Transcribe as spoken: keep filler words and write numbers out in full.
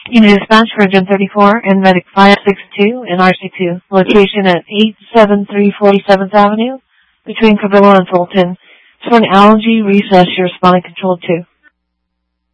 You may dispatch for Gen thirty-four and Medic five six two and R C two. Location at eight seven three forty-seventh Avenue between Cabrillo and Fulton. For an allergy, recess your responding control two.